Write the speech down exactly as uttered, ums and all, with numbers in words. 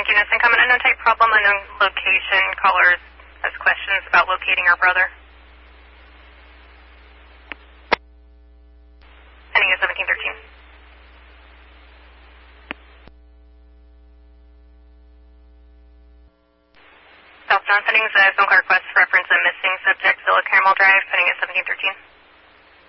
units incoming, unknown type problem, unknown location. Callers has questions about locating our brother. Ending at seventeen thirteen. South John, sending a phone call request for reference a missing subject, Villa Caramel Drive, pending at seventeen thirteen.